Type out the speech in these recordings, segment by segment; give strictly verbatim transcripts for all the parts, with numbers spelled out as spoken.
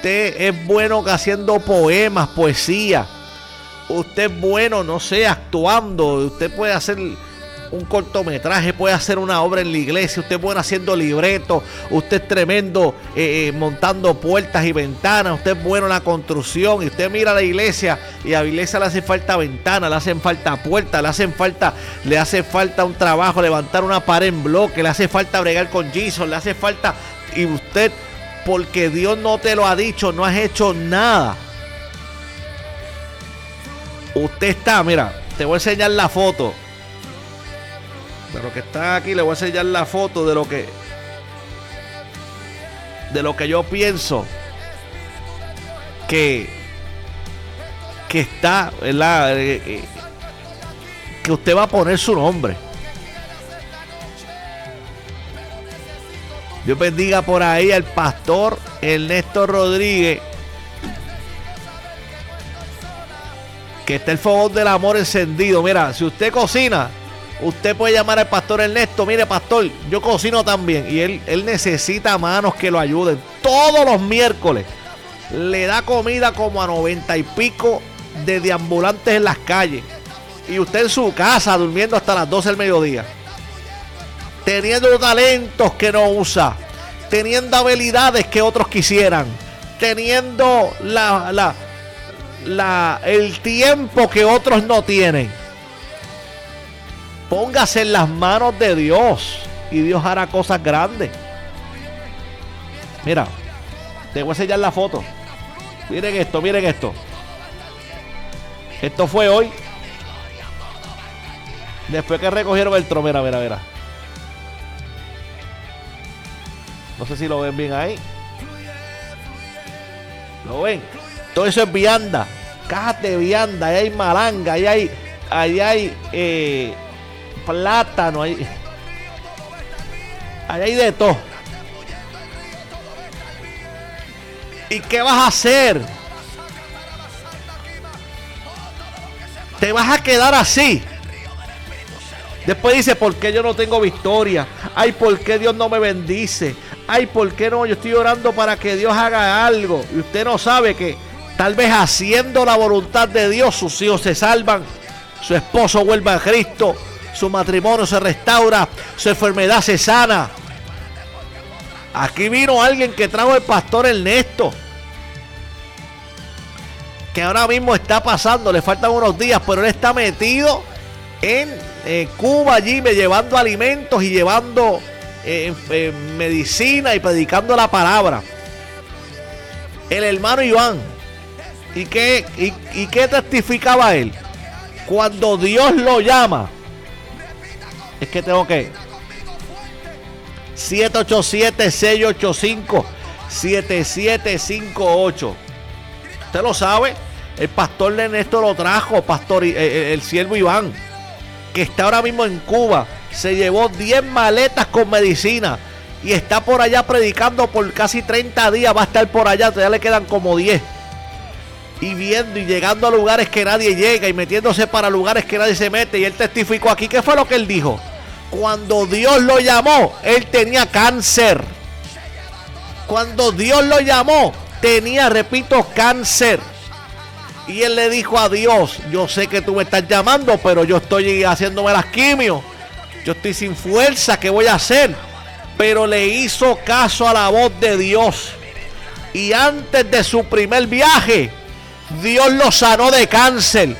usted es bueno haciendo poemas, poesía. Usted es bueno, no sé, actuando. Usted puede hacer un cortometraje, puede hacer una obra en la iglesia. Usted es bueno haciendo libretos. Usted es tremendo eh, montando puertas y ventanas. Usted es bueno en la construcción. Y usted mira a la iglesia y a la iglesia le hace falta ventanas, le hacen falta puertas, le hacen falta, le hace falta un trabajo, levantar una pared en bloque, le hace falta bregar con Jason, le hace falta. Y usted, porque Dios no te lo ha dicho, no has hecho nada. Usted está, mira, te voy a enseñar la foto de lo que está aquí. Le voy a enseñar la foto de lo que de lo que yo pienso que que está, ¿verdad? Eh, que usted va a poner su nombre. Dios bendiga por ahí al pastor Ernesto Rodríguez, que está el fogón del amor encendido. Mira, si usted cocina, usted puede llamar al pastor Ernesto. Mire, pastor, yo cocino también. Y él, él necesita manos que lo ayuden. Todos los miércoles le da comida como a noventa y pico de deambulantes en las calles. Y usted en su casa durmiendo hasta las doce del mediodía. Teniendo talentos que no usa. Teniendo habilidades que otros quisieran. Teniendo la, la, la, el tiempo que otros no tienen. Póngase en las manos de Dios y Dios hará cosas grandes. Mira, te voy a enseñar la foto. Miren esto, miren esto. Esto fue hoy. Después que recogieron el tro, mira, mira, mira. No sé si lo ven bien ahí. ¿Lo ven? Todo eso es vianda. Cajas de vianda. Ahí hay malanga. Ahí hay, ahí hay eh, plátano. Ahí, ahí hay de todo. ¿Y qué vas a hacer? Te vas a quedar así. Después dice, ¿por qué yo no tengo victoria? Ay, ¿por qué Dios no me bendice? Ay, ¿por qué no? Yo estoy orando para que Dios haga algo. Y usted no sabe que tal vez haciendo la voluntad de Dios, sus hijos se salvan, su esposo vuelve a Cristo, su matrimonio se restaura, su enfermedad se sana. Aquí vino alguien que trajo el pastor Ernesto, que ahora mismo está pasando, le faltan unos días, pero él está metido en eh, Cuba allí, me llevando alimentos y llevando eh, eh, medicina y predicando la palabra. El hermano Iván, ¿y qué, y, y qué testificaba él? Cuando Dios lo llama, es que tengo que siete ocho siete, seis ocho cinco, siete siete cinco ocho. Usted lo sabe, el pastor Ernesto lo trajo, pastor, el, el siervo Iván, que está ahora mismo en Cuba, se llevó diez maletas con medicina y está por allá predicando por casi treinta días, va a estar por allá, todavía le quedan como diez. Y viendo y llegando a lugares que nadie llega y metiéndose para lugares que nadie se mete. Y él testificó aquí, ¿qué fue lo que él dijo? Cuando Dios lo llamó, él tenía cáncer. Cuando Dios lo llamó, tenía, repito, cáncer. Y él le dijo a Dios, yo sé que tú me estás llamando, pero yo estoy haciéndome las quimios. Yo estoy sin fuerza, ¿qué voy a hacer? Pero le hizo caso a la voz de Dios. Y antes de su primer viaje, Dios lo sanó de cáncer.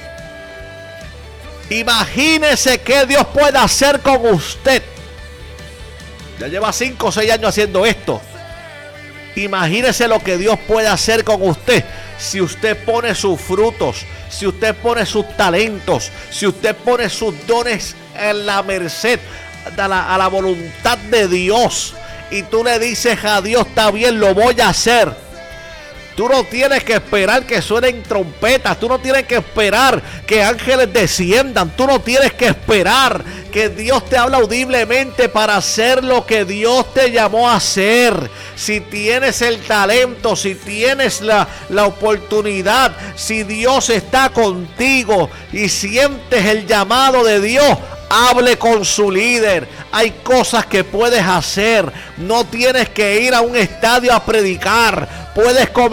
Imagínese qué Dios puede hacer con usted. Ya lleva cinco o seis años haciendo esto. Imagínese lo que Dios puede hacer con usted si usted pone sus frutos, si usted pone sus talentos, si usted pone sus dones en la merced a la, a la voluntad de Dios. Y tú le dices a Dios, está bien, lo voy a hacer. Tú no tienes que esperar que suenen trompetas. Tú no tienes que esperar que ángeles desciendan. Tú no tienes que esperar que Dios te hable audiblemente para hacer lo que Dios te llamó a hacer. Si tienes el talento, si tienes la, la oportunidad, si Dios está contigo y sientes el llamado de Dios, hable con su líder. Hay cosas que puedes hacer. No tienes que ir a un estadio a predicar. Puedes comenzar